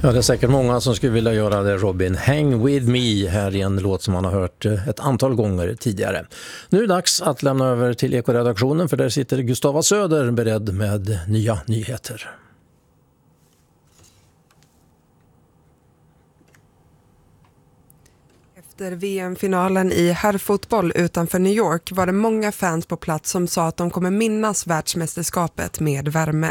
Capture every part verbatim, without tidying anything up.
Ja, det är säkert många som skulle vilja göra det, Robin. Hang with me här i en låt som man har hört ett antal gånger tidigare. Nu är det dags att lämna över till Ekoredaktionen, för där sitter Gustava Söder beredd med nya nyheter. Efter V M-finalen i herrfotboll utanför New York var det många fans på plats som sa att de kommer minnas världsmästerskapet med värme.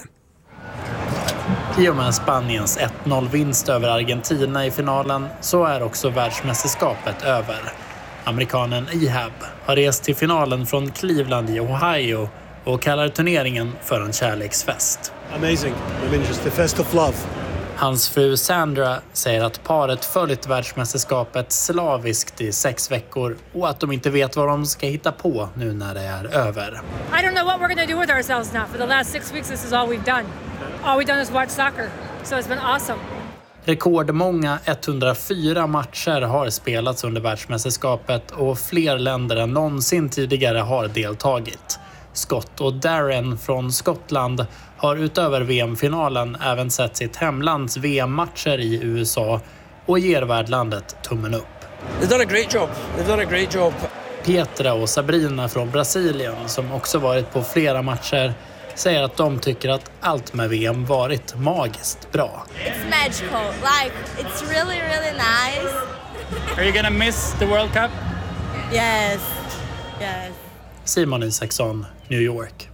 I och med Spaniens ett noll-vinst över Argentina i finalen så är också världsmästerskapet över. Amerikanen Ehab har rest till finalen från Cleveland i Ohio och kallar turneringen för en kärleksfest. Amazing. I mean, just the fest of love. Hans fru Sandra säger att paret följt världsmästerskapet slaviskt i sex veckor och att de inte vet vad de ska hitta på nu när det är över. I don't know what we're going to do with ourselves now. For the last six weeks this is all we've done. All we've done is watch soccer. So it's been awesome. Rekordmånga etthundrafyra matcher har spelats under världsmästerskapet och fler länder än någonsin tidigare har deltagit. Scott och Darren från Skottland har utöver V M-finalen även sett sitt hemlands V M-matcher i U S A och ger värdlandet tummen upp. They've done a great job. They've done a great job. Petra och Sabrina från Brasilien, som också varit på flera matcher, säger att de tycker att allt med V M varit magiskt bra. It's magical. Like, it's really, really nice. Are you gonna miss the World Cup? Yes. Yes. Simon Isaksson, New York.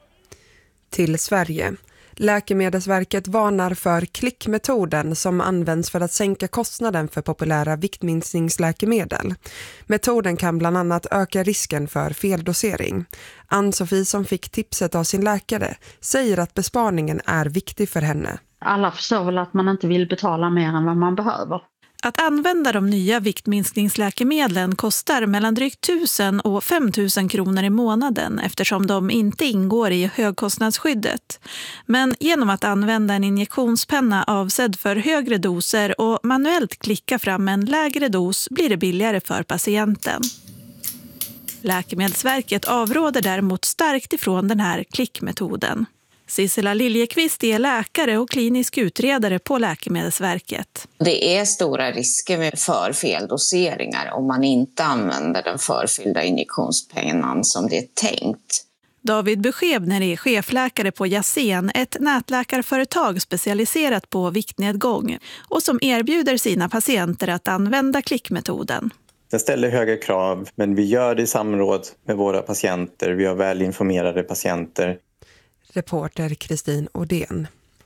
Till Sverige. Läkemedelsverket varnar för klickmetoden som används för att sänka kostnaden för populära viktminskningsläkemedel. Metoden kan bland annat öka risken för feldosering. Ann-Sofie, som fick tipset av sin läkare, säger att besparingen är viktig för henne. Alla förstår väl att man inte vill betala mer än vad man behöver. Att använda de nya viktminskningsläkemedlen kostar mellan drygt tusen och femtusen kronor i månaden eftersom de inte ingår i högkostnadsskyddet. Men genom att använda en injektionspenna avsedd för högre doser och manuellt klicka fram en lägre dos blir det billigare för patienten. Läkemedelsverket avråder däremot starkt ifrån den här klickmetoden. Sissela Liljekvist är läkare och klinisk utredare på Läkemedelsverket. Det är stora risker för feldoseringar om man inte använder den förfyllda injektionspennan som det är tänkt. David Beskebner är chefläkare på Jasen, ett nätläkarföretag specialiserat på viktnedgång och som erbjuder sina patienter att använda klickmetoden. Den ställer höga krav, men vi gör det i samråd med våra patienter. Vi har väl informerade patienter. Reporter Kristin Odén.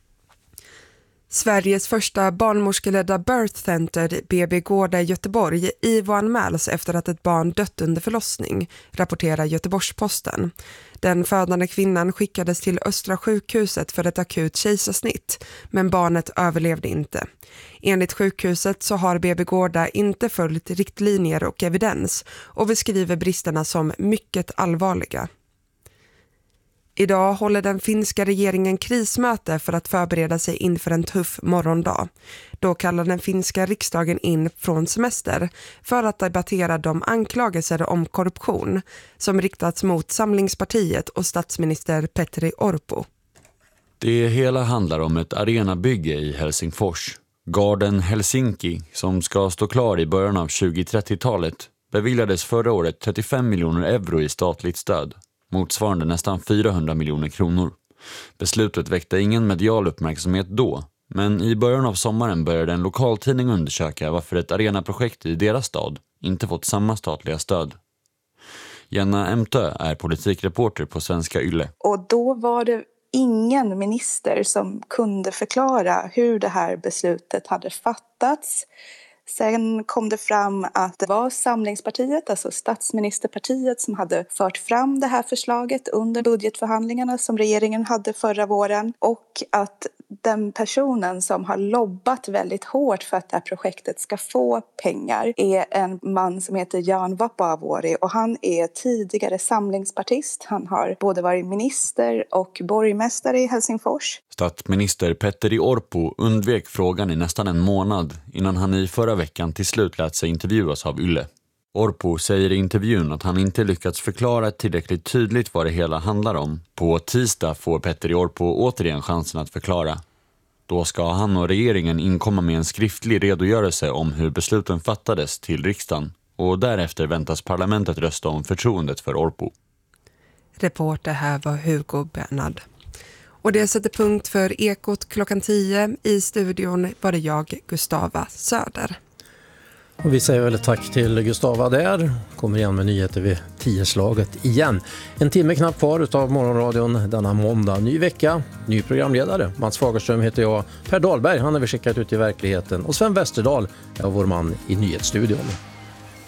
Sveriges första barnmorskeledda birth center, B B Gårda i Göteborg, I V O-anmäls efter att ett barn dött under förlossning, rapporterar Göteborgs-Posten. Den födande kvinnan skickades till Östra sjukhuset för ett akut kejsarsnitt, men barnet överlevde inte. Enligt sjukhuset så har B B Gårda inte följt riktlinjer och evidens och beskriver bristerna som mycket allvarliga. Idag håller den finska regeringen krismöte för att förbereda sig inför en tuff morgondag. Då kallar den finska riksdagen in från semester för att debattera de anklagelser om korruption som riktats mot Samlingspartiet och statsminister Petteri Orpo. Det hela handlar om ett arenabygge i Helsingfors. Garden Helsinki, som ska stå klar i början av tjugo-trettiotalet, beviljades förra året trettiofem miljoner euro i statligt stöd, motsvarande nästan fyrahundra miljoner kronor. Beslutet väckte ingen medial uppmärksamhet då, men i början av sommaren började en lokaltidning undersöka varför ett arenaprojekt i deras stad inte fått samma statliga stöd. Jenna Emtö är politikreporter på Svenska Yle. Och då var det ingen minister som kunde förklara hur det här beslutet hade fattats. Sen kom det fram att det var Samlingspartiet, alltså statsministerpartiet, som hade fört fram det här förslaget under budgetförhandlingarna som regeringen hade förra våren. Och att den personen som har lobbat väldigt hårt för att det här projektet ska få pengar är en man som heter Jan Vapaavuori, och han är tidigare samlingspartist. Han har både varit minister och borgmästare i Helsingfors. Statsminister Petteri Orpo undvek frågan i nästan en månad innan han i förra veckan till slut lät sig intervjuas av Yle. Orpo säger i intervjun att han inte lyckats förklara tillräckligt tydligt vad det hela handlar om. På tisdag får Petteri Orpo återigen chansen att förklara. Då ska han och regeringen inkomma med en skriftlig redogörelse om hur besluten fattades till riksdagen och därefter väntas parlamentet rösta om förtroendet för Orpo. Reporter här var Hugo Bernhard. Och det sätter punkt för Ekot klockan tio. I studion var det jag, Gustava Söder. Och vi säger väl ett tack till Gustava där. Kommer igen med nyheter vid tio-slaget igen. En timme knappt kvar av Morgonradion denna måndag. Ny vecka, ny programledare. Mats Fagerström heter jag. Per Dahlberg, han har vi skickat ut i verkligheten. Och Sven Westerdahl är vår man i nyhetsstudion.